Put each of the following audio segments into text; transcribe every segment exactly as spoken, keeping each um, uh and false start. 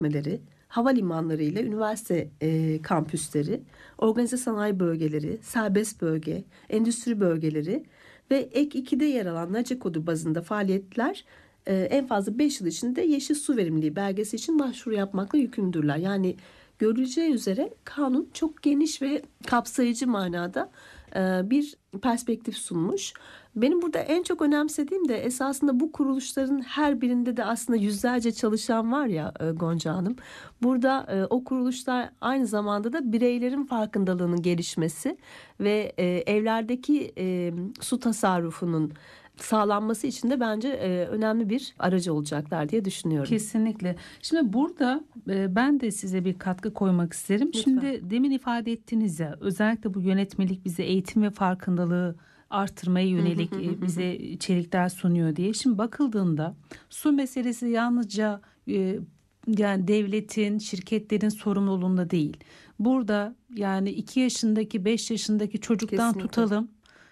işletmeleri, havalimanları ile üniversite e, kampüsleri, organize sanayi bölgeleri, serbest bölge, endüstri bölgeleri ve ek ikide yer alan NACE kodu bazında faaliyetler e, en fazla beş yıl içinde yeşil su verimliliği belgesi için başvuru yapmakla yükümlüdürler. Yani görüleceği üzere kanun çok geniş ve kapsayıcı manada e, bir perspektif sunmuş. Benim burada en çok önemsediğim de esasında bu kuruluşların her birinde de aslında yüzlerce çalışan var ya e, Gonca Hanım. Burada e, o kuruluşlar aynı zamanda da bireylerin farkındalığının gelişmesi ve e, evlerdeki e, su tasarrufunun sağlanması için de bence e, önemli bir aracı olacaklar diye düşünüyorum. Kesinlikle. Şimdi burada e, ben de size bir katkı koymak isterim. Lütfen. Şimdi demin ifade ettiniz ya, özellikle bu yönetmelik bize eğitim ve farkındalığı artırmaya yönelik e, bize içerikler sunuyor diye. Şimdi bakıldığında su meselesi yalnızca e, yani devletin, şirketlerin sorumluluğunda değil. Burada yani iki yaşındaki, beş yaşındaki çocuktan Kesinlikle. tutalım.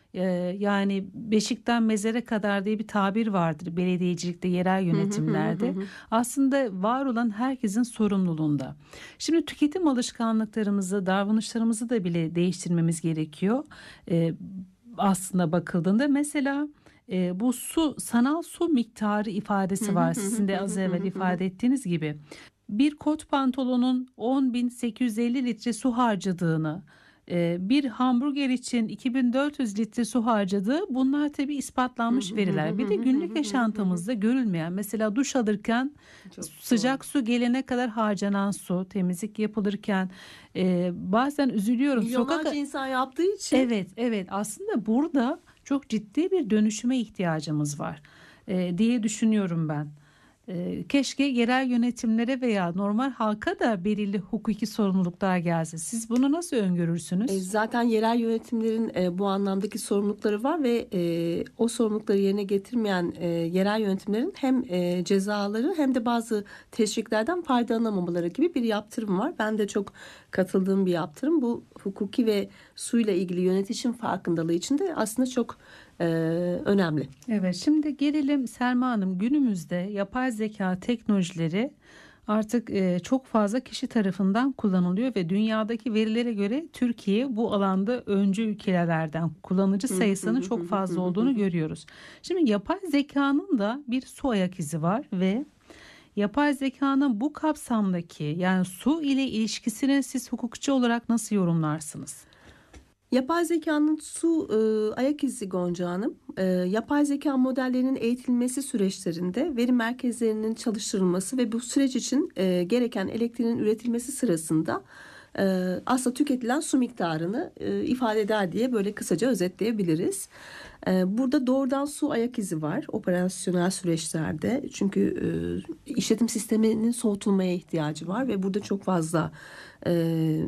Yani beşikten mezere kadar diye bir tabir vardır belediyecilikte, yerel yönetimlerde. Aslında var olan herkesin sorumluluğunda. Şimdi tüketim alışkanlıklarımızı, davranışlarımızı da bile değiştirmemiz gerekiyor. Ee, aslında bakıldığında mesela e, bu su, sanal su miktarı ifadesi var. Sizin de az evvel ifade ettiğiniz gibi. Bir kot pantolonun on bin sekiz yüz elli litre su harcadığını, bir hamburger için iki bin dört yüz litre su harcadığı, bunlar tabii ispatlanmış veriler. Bir de günlük yaşantımızda görülmeyen, mesela duş alırken çok sıcak doğru. Su gelene kadar harcanan su, temizlik yapılırken e, bazen üzülüyorum. Milyonlarca Sokak... insan yaptığı için. Evet, evet. Aslında burada çok ciddi bir dönüşüme ihtiyacımız var e, diye düşünüyorum ben. Keşke yerel yönetimlere veya normal halka da belirli hukuki sorumluluklar gelse. Siz bunu nasıl öngörürsünüz? E, zaten yerel yönetimlerin e, bu anlamdaki sorumlulukları var ve e, o sorumlulukları yerine getirmeyen e, yerel yönetimlerin hem e, cezaları hem de bazı teşviklerden faydalanamamaları gibi bir yaptırım var. Ben de çok katıldığım bir yaptırım. Bu hukuki ve suyla ilgili yönetişim farkındalığı için de aslında çok Ee, önemli. Evet, şimdi gelelim Selma Hanım, günümüzde yapay zeka teknolojileri artık e, çok fazla kişi tarafından kullanılıyor ve dünyadaki verilere göre Türkiye bu alanda öncü ülkelerden, kullanıcı sayısının çok fazla olduğunu görüyoruz. Şimdi yapay zekanın da bir su ayak izi var ve yapay zekanın bu kapsamdaki, yani su ile ilişkisini siz hukukçu olarak nasıl yorumlarsınız? Yapay zekanın su e, ayak izi Gonca Hanım, e, yapay zeka modellerinin eğitilmesi süreçlerinde veri merkezlerinin çalıştırılması ve bu süreç için e, gereken elektriğin üretilmesi sırasında e, aslında tüketilen su miktarını e, ifade eder diye böyle kısaca özetleyebiliriz. E, burada doğrudan su ayak izi var operasyonel süreçlerde, çünkü e, işletim sisteminin soğutulmaya ihtiyacı var ve burada çok fazla e,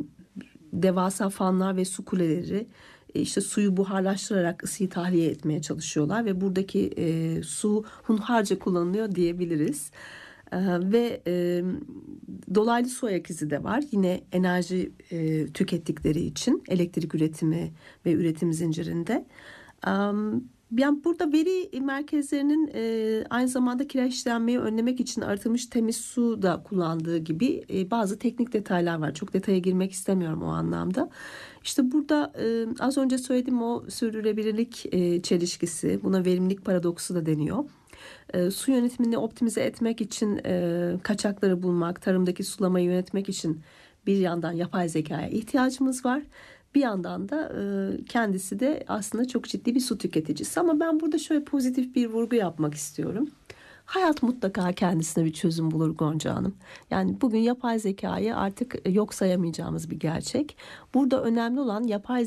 devasa fanlar ve su kuleleri işte suyu buharlaştırarak ısıyı tahliye etmeye çalışıyorlar ve buradaki e, su hunharca kullanılıyor diyebiliriz. E, ve e, dolaylı su ayak izi de var. Yine enerji e, tükettikleri için elektrik üretimi ve üretim zincirinde. E, Yani burada veri merkezlerinin e, aynı zamanda kira işlenmeyi önlemek için arıtılmış temiz su da kullandığı gibi e, bazı teknik detaylar var. Çok detaya girmek istemiyorum o anlamda. İşte burada e, az önce söylediğim o sürdürülebilirlik e, çelişkisi, buna verimlilik paradoksu da deniyor. E, su yönetimini optimize etmek için e, kaçakları bulmak, tarımdaki sulamayı yönetmek için bir yandan yapay zekaya ihtiyacımız var. Bir yandan da e, kendisi de aslında çok ciddi bir su tüketicisi. Ama ben burada şöyle pozitif bir vurgu yapmak istiyorum. Hayat mutlaka kendisine bir çözüm bulur Gonca Hanım. Yani bugün yapay zekayı artık yok sayamayacağımız bir gerçek. Burada önemli olan yapay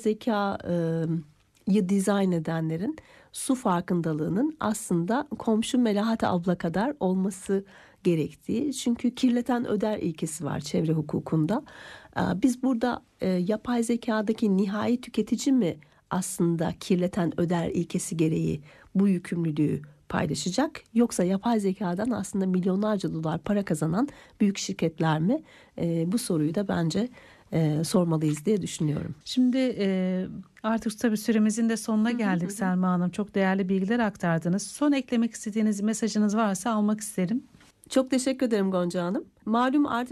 zekayı dizayn edenlerin su farkındalığının aslında komşu Melahat abla kadar olması gerektiği. Çünkü kirleten öder ilkesi var çevre hukukunda. Biz burada yapay zekadaki nihai tüketici mi aslında kirleten öder ilkesi gereği bu yükümlülüğü paylaşacak, yoksa yapay zekadan aslında milyonlarca dolar para kazanan büyük şirketler mi? E, bu soruyu da bence e, sormalıyız diye düşünüyorum. Şimdi e, artık tabii süremizin de sonuna geldik Selma Hanım. Çok değerli bilgiler aktardınız. Son eklemek istediğiniz mesajınız varsa almak isterim. Çok teşekkür ederim Gonca Hanım. Malum artık